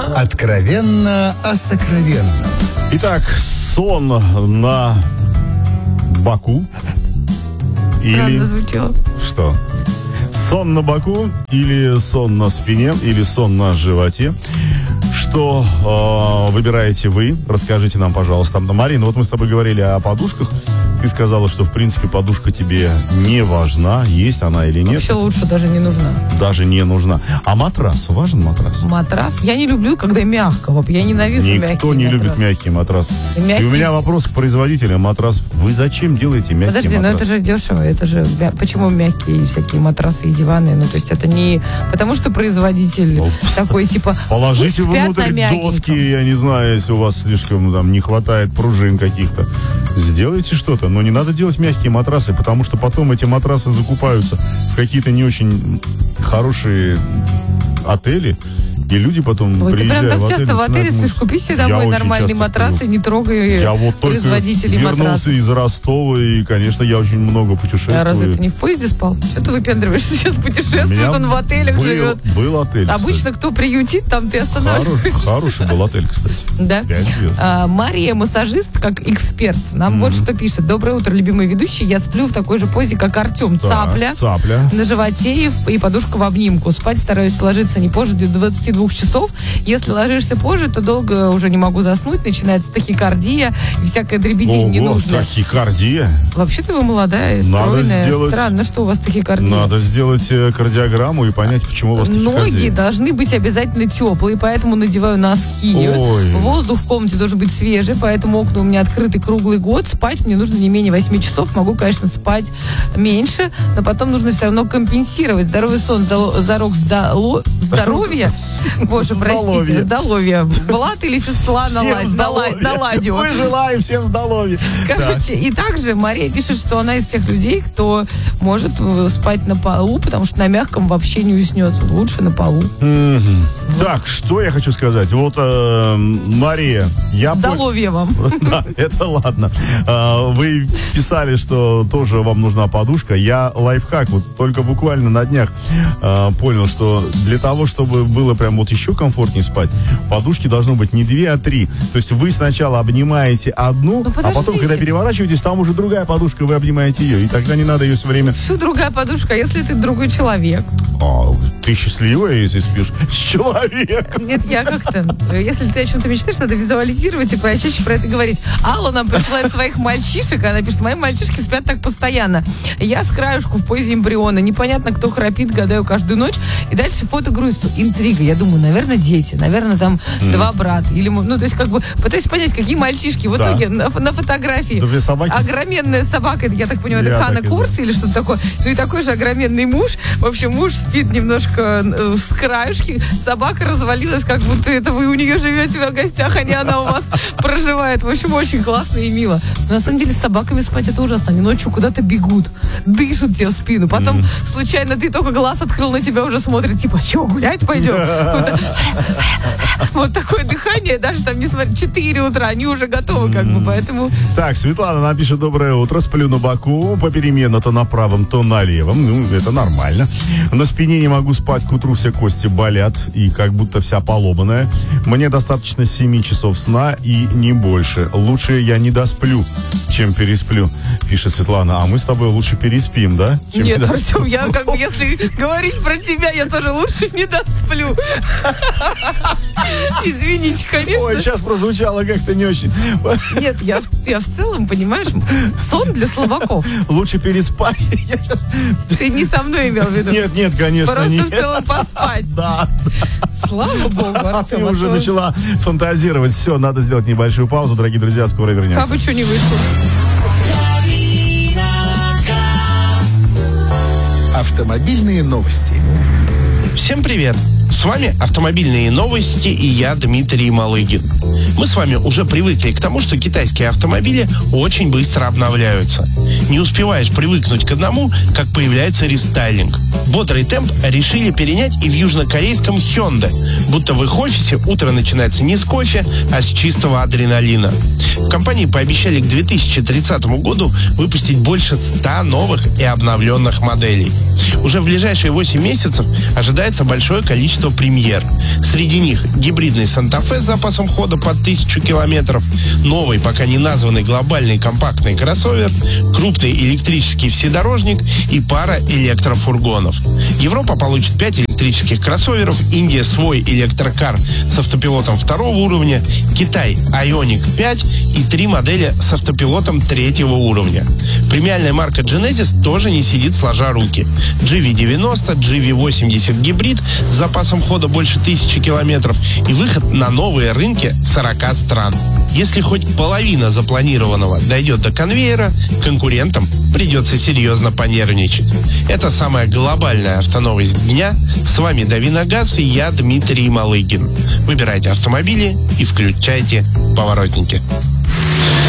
Откровенно о сокровенном. Итак, сон на боку. Странно звучало. Что? Сон на боку или сон на спине, или сон на животе. Что выбираете вы? Расскажите нам, пожалуйста. Марина, вот мы с тобой говорили о подушках. Ты сказала, что, в принципе, подушка тебе не важна, есть она или нет. Вообще лучше даже не нужна. Даже не нужна. А матрас? Важен матрас? Матрас? Я не люблю, когда мягко. Я ненавижу мягкий матрас. Никто не любит мягкий матрас. И у меня вопрос к производителям матрас. Вы зачем делаете мягкий матрас? Подожди, но это же дешево. Это же почему мягкие всякие матрасы и диваны? Ну, то есть это не потому, что производитель такой, типа, положите внутрь доски, я не знаю, если у вас слишком там не хватает пружин каких-то. Сделайте что-то, но не надо делать мягкие матрасы, потому что потом эти матрасы закупаются в какие-то не очень хорошие отели, и люди потом приезжают в отель. Ты прям так часто в отеле спишь, купи себе домой нормальный матрас и не трогай производителей матрасов. Я вернулся из Ростова, и, конечно, я очень много путешествую. А разве ты не в поезде спал? Что ты выпендриваешься? Сейчас путешествует, он в отелях живет. Был отель, обычно, кто приютит, там ты останавливаешься. Хороший был отель, кстати. Да? 5 звезд. Мария, массажист, как эксперт, нам вот что пишет. Доброе утро, любимые ведущие. Я сплю в такой же позе, как Артем. Цапля на животе и подушка в обнимку. Спать стараюсь ложиться не позже 22 часов. Если ложишься позже, то долго уже не могу заснуть. Начинается тахикардия и всякое дребедень не нужно. Тахикардия? Вообще-то вы молодая, стройная. Странно, что у вас тахикардия. Надо сделать кардиограмму и понять, почему у вас тахикардия. Ноги должны быть обязательно теплые, поэтому надеваю носки. Воздух в комнате должен быть свежий, поэтому окна у меня открыты круглый год. Спать мне нужно не менее 8 часов. Могу, конечно, спать меньше, но потом нужно все равно компенсировать. Здоровый сон, залог здоровья. Боже, простите, здоровья. Влад или сестла наладью. Мы желаем всем здоровья. Короче, и также Мария пишет, что она из тех людей, кто может спать на полу, потому что на мягком вообще не уснет. Лучше на полу. Так, что я хочу сказать. Вот, Мария, здоровья вам. Да, это ладно. Вы писали, что тоже вам нужна подушка. Я лайфхак, вот только буквально на днях понял, что для того, чтобы было прям вот еще комфортнее спать, подушки должно быть не 2, а 3. То есть вы сначала обнимаете одну, а потом, когда переворачиваетесь, там уже другая подушка, вы обнимаете ее. И тогда не надо ее все время... Что другая подушка, если ты другой человек? Ты счастливая, если спишь с человеком. Нет, я как-то... Если ты о чем-то мечтаешь, надо визуализировать и почаще про это говорить. Алла нам присылает своих мальчишек, она пишет, мои мальчишки спят так постоянно. Я с краюшку в позе эмбриона. Непонятно, кто храпит, гадаю каждую ночь. И дальше фото грузится. Интрига. Я думаю, наверное, дети. Наверное, там 2 брата. Или, ну, то есть, как бы, пытаюсь понять, какие мальчишки. В итоге на фотографии 2 собаки. Огроменная собака. Я так понимаю, это Хана Курс или что-то такое. Ну и такой же огроменный муж. В общем, муж спит немножко с краюшки. Собака развалилась, как будто это вы у нее живете в гостях, а не она у вас проживает. В общем, очень классно и мило. Но на самом деле с собаками спать это ужасно. Они ночью куда-то бегут, дышат тебе в спину. Потом случайно ты только глаз открыл, на тебя уже смотрит, типа, что, гулять пойдем? Вот такое дыхание, даже там, несмотря 4 утра, они уже готовы, как бы, поэтому... Так, Светлана напишет: доброе утро, сплю на боку, попеременно то на правом, то на левом. Ну, это нормально. На спине не могу спать, к утру все кости болят и как будто вся поломанная. Мне достаточно 7 часов сна и не больше. Лучше я не досплю, чем пересплю, пишет Светлана. А мы с тобой лучше переспим, да? Нет, Артем, я как бы, если говорить про тебя, я тоже лучше не досплю. Извините, конечно. Ой, сейчас прозвучало как-то не очень. Нет, я в целом, понимаешь, сон для слабаков. Лучше переспать. Ты не со мной имел в виду? Нет, конечно, просто нет. В целом поспать. Да. Слава богу, Артем. А ты уже начала фантазировать. Все, надо сделать небольшую паузу, дорогие друзья, скоро вернемся. Как бы что не вышло. Автомобильные новости. Всем привет! С вами «Автомобильные новости» и я, Дмитрий Малыгин. Мы с вами уже привыкли к тому, что китайские автомобили очень быстро обновляются. Не успеваешь привыкнуть к одному, как появляется рестайлинг. Бодрый темп решили перенять и в южнокорейском Hyundai. Будто в их офисе утро начинается не с кофе, а с чистого адреналина. В компании пообещали к 2030 году выпустить больше 100 новых и обновленных моделей. Уже в ближайшие 8 месяцев ожидается большое количество премьер. Среди них гибридный Санта-Фе с запасом хода под 1000 километров, новый, пока не названный глобальный компактный кроссовер, крупный электрический вседорожник и пара электрофургонов. Европа получит 5 электрических кроссоверов, Индия свой электрокар с автопилотом 2-го уровня, Китай Ioniq 5 и 3 модели с автопилотом 3-го уровня. Премиальная марка Genesis тоже не сидит сложа руки. GV90, GV80 гибрид с запасом хода больше 1000 километров и выход на новые рынки 40 стран. Если хоть половина запланированного дойдет до конвейера, конкурентам придется серьезно понервничать. Это самая глобальная автоновость дня. С вами Давиногаз и я, Дмитрий Малыгин. Выбирайте автомобили и включайте поворотники.